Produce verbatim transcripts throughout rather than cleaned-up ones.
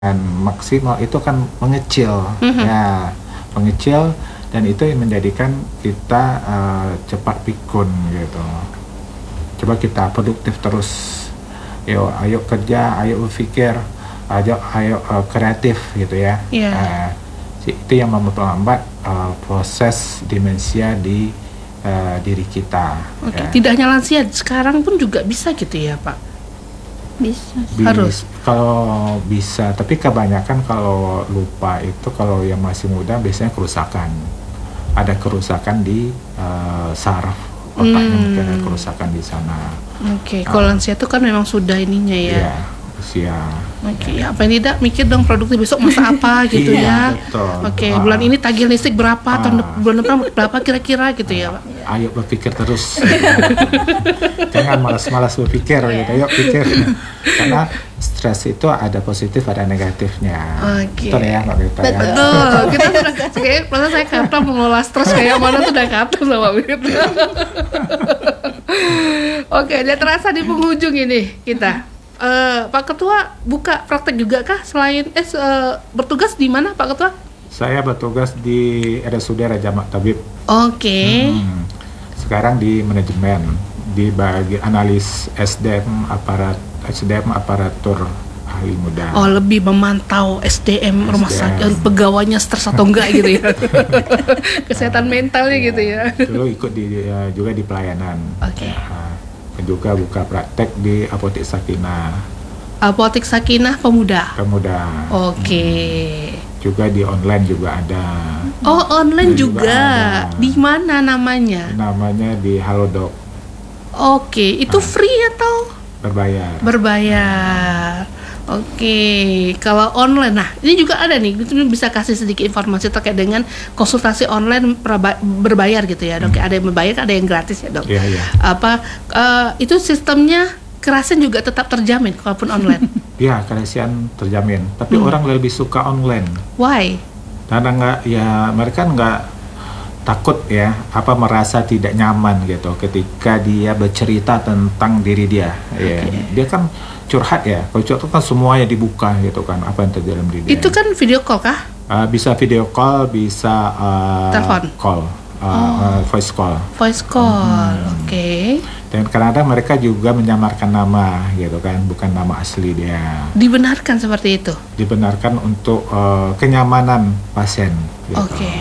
maksimal itu kan mengecil, Mhm. ya mengecil, dan itu yang menjadikan kita uh, cepat pikun gitu. Coba kita produktif terus, yo ayo kerja, ayo berpikir, ayo ayo uh, kreatif gitu ya. Iya. Uh, itu yang memperlambat uh, proses demensia di uh, diri kita. Oke, Ya. tidak hanya lansia, sekarang pun juga bisa gitu ya Pak? Bisa. Bis- Harus. Kalau bisa, tapi kebanyakan kalau lupa itu kalau yang masih muda biasanya kerusakan. Ada kerusakan di uh, saraf otaknya, Hmm. mungkin ada kerusakan di sana. Oke, kalau Ah. lansia itu kan memang sudah ininya ya. Iya, usia. Oke, ya apa yang tidak mikir dong produknya besok masa apa gitu Iya, ya. betul. Oke, Ah. bulan ini tagih listrik berapa, tahun Ah. dep- bulan depan berapa kira-kira gitu ya Pak. Ayo berpikir terus. Jangan malas-malas berpikir gitu. Yuk pikir. Karena stres itu ada positif, ada negatifnya. Oke. Betul ya, Mbak Rita ya. Betul, kita sudah kayak masa saya kata mengelola stres kayak mana tuh udah kata sama Wit. Oke, dia terasa di penghujung ini kita. Eh, Pak Ketua buka praktek juga kah selain eh se- eh, bertugas di mana Pak Ketua? Saya bertugas di R S U D Raja Mat Tabib. Oke. Hmm. Sekarang di manajemen, di bagian analis S D M aparat S D M aparatur ahli muda. Oh, lebih memantau S D M rumah S D M. sakit pegawainya stres atau enggak gitu ya. Kesehatan mentalnya gitu ya. Dulu ikut di ya, juga di pelayanan. Oke. Nah, dan juga buka praktek di Apotek Sakinah Apotek Sakinah Pemuda. Pemuda. Oke. Juga di online juga ada. Oh, online Dan juga juga. ada. Di mana namanya? Namanya di Halodoc, Oke, itu Ah. free atau berbayar. berbayar? Oke, kalau online, nah ini juga ada nih, kita bisa kasih sedikit informasi terkait dengan konsultasi online perba- berbayar gitu ya dok. Ada yang berbayar, ada yang gratis ya dok. Iya, iya. Apa eh, itu sistemnya kerahasiaan juga tetap terjamin walaupun online? Iya, kerahasiaan terjamin. Tapi Hmm. orang lebih suka online. Why? Karena nggak, ya mereka nggak takut ya, apa merasa tidak nyaman gitu ketika dia bercerita tentang diri dia. Ya, dia kan curhat ya. Kalau curhat kan semuanya dibuka gitu kan, apa yang terjadi dalam diri dia. Itu kan video call kah? Uh, bisa video call, bisa uh, Telepon? call, uh, uh, voice call. Voice call, Hmm. oke. Dan kadang-kadang mereka juga menyamarkan nama gitu kan, bukan nama asli dia. Dibenarkan seperti itu? Dibenarkan untuk uh, kenyamanan pasien. Gitu. Oke.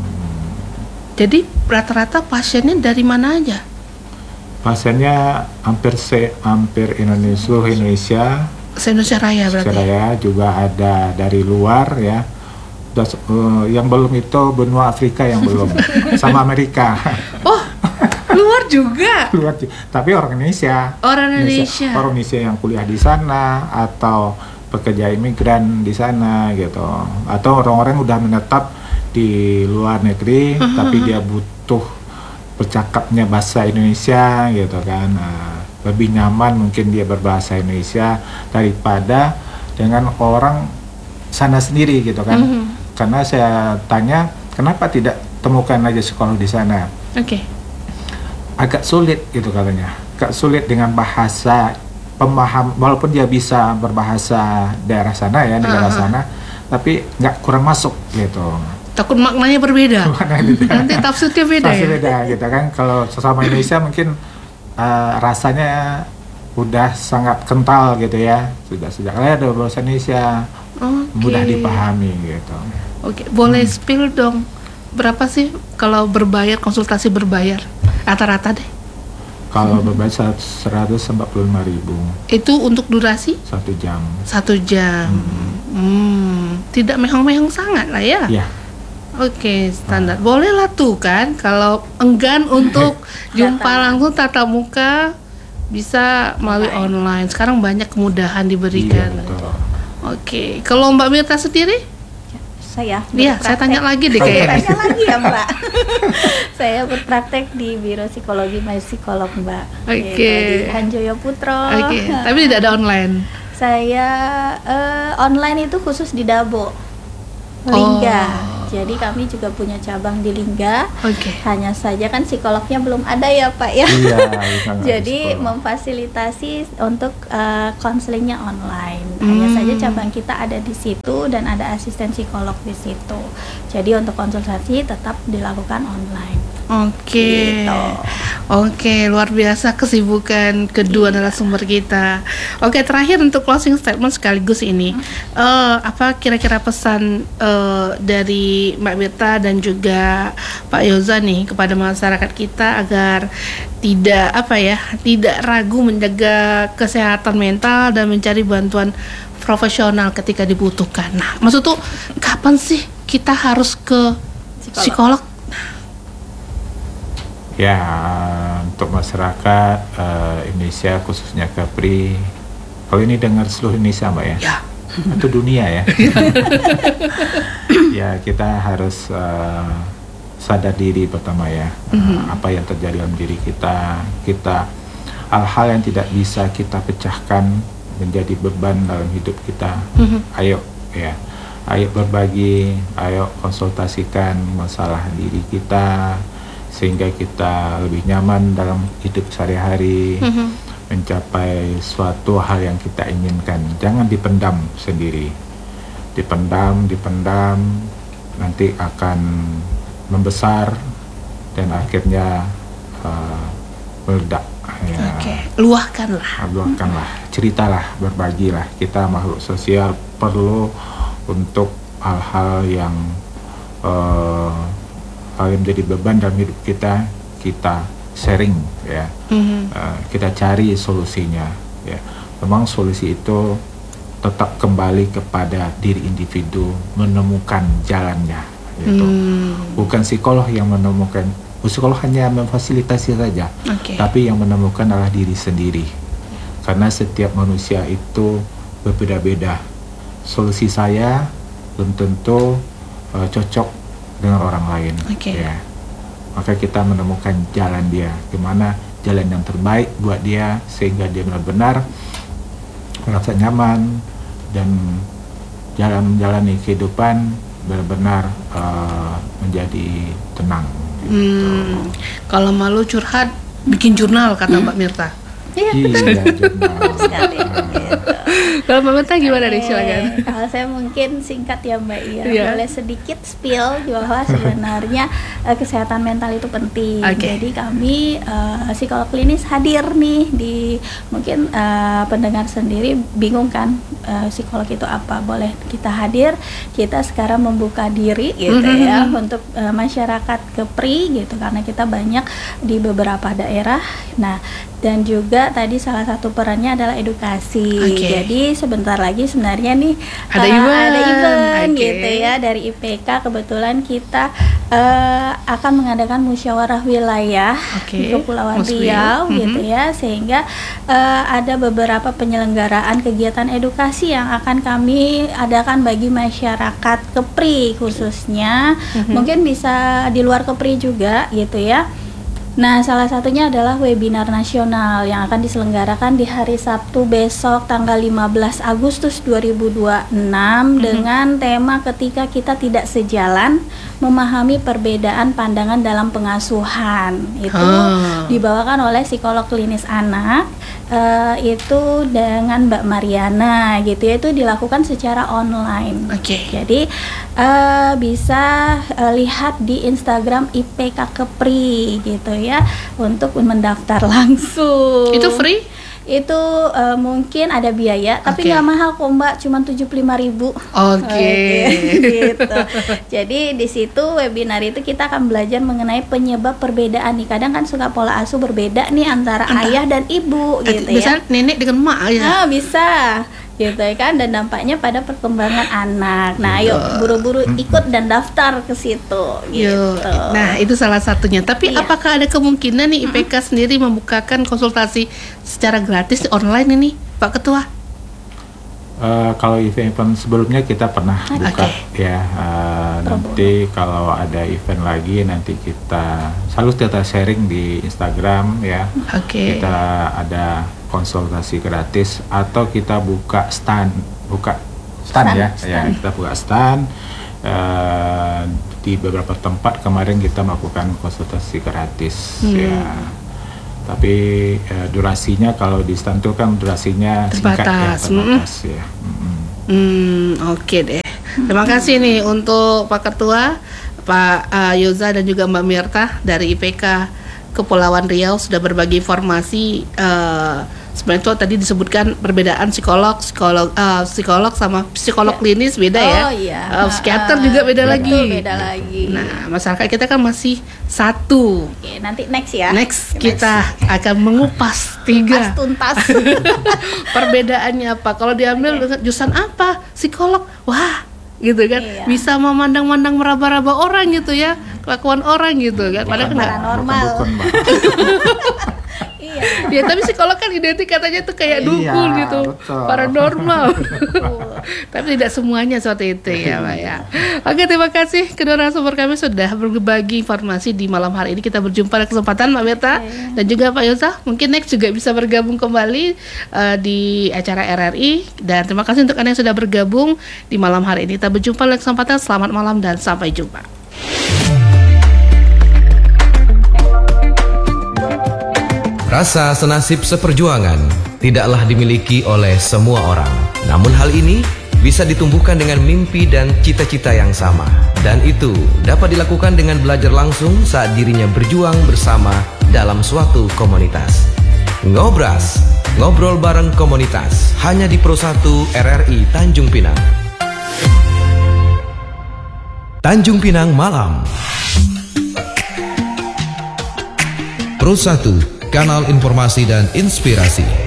Jadi rata-rata pasiennya dari mana aja? Pasiennya hampir se hampir Indonesia, seluruh Indonesia, Se-Indonesia Raya berarti? saya juga ada dari luar ya. Das, uh, yang belum itu benua Afrika yang belum, sama Amerika. Oh, luar juga? Luar, tapi orang Indonesia. Orang Indonesia. Orang Indonesia yang kuliah di sana atau pekerja imigran di sana gitu, atau orang-orang udah menetap di luar negeri tapi dia butuh bercakapnya bahasa Indonesia gitu kan. Nah, lebih nyaman mungkin dia berbahasa Indonesia daripada dengan orang sana sendiri gitu kan. Mhm. Karena saya tanya kenapa tidak temukan aja sekolah di sana, Oke. agak sulit gitu katanya, agak sulit dengan bahasa pemaham, walaupun dia bisa berbahasa daerah sana ya, negara Ah, ah, ah. sana, tapi nggak kurang masuk gitu. Takut maknanya berbeda. Mana gitu. Nanti tafsirnya beda Pasti ya? beda gitu kan. Kalau sesama Indonesia mungkin uh, rasanya udah sangat kental gitu ya, sudah sejak lahir ada bahasa Indonesia, Oke. mudah dipahami gitu. Oke, boleh spill dong. Berapa sih kalau berbayar, konsultasi berbayar? Rata-rata deh. Kalau berbayar seratus empat puluh lima ribu Itu untuk durasi satu jam. satu jam. Hmm, tidak mehong-mehong sangat lah ya. Ya. Oke, standar. Boleh lah tuh kan, kalau enggan untuk jumpa langsung tatap muka, bisa melalui online. Sekarang banyak kemudahan Iya, diberikan. betul. Oke, kalau Mbak Mirta sendiri? Saya Iya, saya berpraktek- tanya lagi deh Oh, iya, kayaknya. tanya lagi ya Mbak. Saya berpraktek di Biro Psikologi My Psikolog Mbak. Oke. Yaitu di Hanjoyo Putro. Oke, tapi tidak ada online. Saya eh, online itu khusus di Dabo, Lingga. Oh, Jadi kami juga punya cabang di Lingga. Oke. Hanya saja kan psikolognya belum ada ya Pak ya. Iya, bisa nggak Jadi psikolog. memfasilitasi untuk uh, konselingnya online. Hanya Hmm. saja cabang kita ada di situ dan ada asisten psikolog di situ. Jadi untuk konsultasi tetap dilakukan online. Oke, Gitu. oke, luar biasa kesibukan kedua narasumber kita. Oke, terakhir untuk closing statement sekaligus ini, eh, apa kira-kira pesan eh, dari Mbak Mirta dan juga Pak Yoza nih kepada masyarakat kita agar tidak apa ya, tidak ragu menjaga kesehatan mental dan mencari bantuan profesional ketika dibutuhkan. Nah, maksud tuh kapan sih kita harus ke Psikolog. psikolog? Ya, untuk masyarakat eh, Indonesia khususnya Kepri, kalau ini dengar seluruh Indonesia Mbak ya, Ya. atau dunia ya, ya kita harus eh, sadar diri pertama ya, eh, apa yang terjadi dalam diri kita, kita hal-hal yang tidak bisa kita pecahkan menjadi beban dalam hidup kita, ayo ya, ayo berbagi, ayo konsultasikan masalah diri kita sehingga kita lebih nyaman dalam hidup sehari-hari, Mhm. mencapai suatu hal yang kita inginkan. Jangan dipendam sendiri, dipendam, dipendam, nanti akan membesar dan akhirnya uh, meledak. Ya. Oke, luahkanlah. Luahkanlah, ceritalah, berbagilah. Kita makhluk sosial perlu untuk hal-hal yang uh, hal yang menjadi beban dalam hidup kita, kita sharing ya. Mhm. Uh, kita cari solusinya ya. Memang solusi itu tetap kembali kepada diri individu menemukan jalannya gitu. Hmm. Bukan psikolog yang menemukan, psikolog hanya memfasilitasi saja. Oke. Tapi yang menemukan adalah diri sendiri. Karena setiap manusia itu berbeda-beda. Solusi saya belum tentu uh, cocok dengan orang lain. Oke. Ya. Maka kita menemukan jalan dia, gimana jalan yang terbaik buat dia sehingga dia benar-benar merasa nyaman dan jalan menjalani kehidupan benar-benar uh, menjadi tenang. Hmm. Kalau malu curhat, bikin jurnal kata Mbak Mirta. Iya, Iya, jurnal. sekali. Uh, Gitu. Kalau Mbak Mirta gimana nih, Oke, silakan. Kalau saya mungkin singkat ya Mbak Iya, Iya. boleh sedikit spill bahwa sebenarnya eh, kesehatan mental itu penting. Oke. Jadi kami eh, psikolog klinis hadir nih di mungkin eh, pendengar sendiri bingung kan eh, psikolog itu apa? Boleh kita hadir, kita sekarang membuka diri gitu Mhm. ya untuk eh, masyarakat Kepri gitu karena kita banyak di beberapa daerah. Nah, dan juga tadi salah satu perannya adalah edukasi. Oke. Jadi sebentar lagi sebenarnya nih Ada uh, event. ada event Oke. gitu ya dari I P K. Kebetulan kita uh, akan mengadakan musyawarah wilayah Oke. di Kepulauan Muswil. Riau Mhm. gitu ya, sehingga uh, ada beberapa penyelenggaraan kegiatan edukasi yang akan kami adakan bagi masyarakat Kepri khususnya. Mhm. Mungkin bisa di luar Kepri juga gitu ya. Nah, salah satunya adalah webinar nasional yang akan diselenggarakan di hari Sabtu besok tanggal lima belas Agustus dua ribu dua puluh enam Mhm. dengan tema ketika kita tidak sejalan, memahami perbedaan pandangan dalam pengasuhan. Itu Ah. dibawakan oleh psikolog klinis anak eh, itu dengan Mbak Mariana gitu ya, itu dilakukan secara online. Oke. Jadi eh, bisa eh, lihat di Instagram I P K Kepri gitu ya untuk mendaftar langsung. Itu free? Itu eh, mungkin ada biaya, tapi Oke. nggak mahal kok Mbak, cuma tujuh puluh lima ribu. Oke. Gitu. Jadi di situ webinar itu kita akan belajar mengenai penyebab perbedaan nih. Kadang kan suka pola asuh berbeda nih antara Entah. ayah dan ibu gitu ya. Biasanya nenek dengan mak ya. Ah, bisa gitu ya kan, dan dampaknya pada perkembangan anak. Nah, ayo buru-buru ikut dan daftar ke situ Yo, gitu. nah itu salah satunya. Tapi Iya. apakah ada kemungkinan nih I P K sendiri membukakan konsultasi secara gratis online ini, Pak Ketua? Uh, kalau event-event sebelumnya kita pernah buka Oke. ya, uh, Pro nanti kalau ada event lagi nanti kita selalu kita sharing di Instagram ya. Oke. Kita ada konsultasi gratis atau kita buka stand, buka stand, Stand, ya, stand. ya kita buka stand uh, di beberapa tempat kemarin kita melakukan konsultasi gratis hmm. ya. Tapi uh, durasinya kalau di Stantul kan durasinya singkat ya, terbatas hmm. ya. Hmm, hmm oke okay deh. Terima kasih nih untuk Pak Ketua, Pak uh, Yoza dan juga Mbak Mirta dari I P K Kepulauan Riau sudah berbagi informasi. Uh, sebenarnya itu tadi disebutkan perbedaan psikolog, psikolog, uh, psikolog sama psikolog klinis beda oh, ya. Iya. Uh, psikiater uh, juga beda betul, lagi. Beda lagi. Nah, masyarakat kita kan masih satu. Oke, nanti next ya. Next next. kita akan mengupas tiga. Tuntas. Perbedaannya apa? Kalau diambil okay. jurusan apa? Psikolog. Wah, gitu kan. Iya. Bisa memandang-mandang meraba-raba orang gitu ya. Kelakuan orang gitu kan. Padahal enggak normal. Iya. Ya tapi psikolog kan identik katanya tuh kayak dukun iya, gitu, betul. Paranormal. Tapi tidak semuanya seperti itu ya Pak ya. Oke, terima kasih kedua narasumber kami sudah berbagi informasi di malam hari ini. Kita berjumpa pada kesempatan Mbak Mirta okay. dan juga Pak Yoza. Mungkin next juga bisa bergabung kembali uh, di acara R R I. Dan terima kasih untuk Anda yang sudah bergabung di malam hari ini. Kita berjumpa pada kesempatan. Selamat malam dan sampai jumpa. Rasa senasib seperjuangan tidaklah dimiliki oleh semua orang. Namun hal ini bisa ditumbuhkan dengan mimpi dan cita-cita yang sama. Dan itu dapat dilakukan dengan belajar langsung saat dirinya berjuang bersama dalam suatu komunitas. Ngobras, ngobrol bareng komunitas, hanya di Pro satu R R I Tanjung Pinang. Tanjung Pinang Malam. Pro satu, kanal informasi dan inspirasi.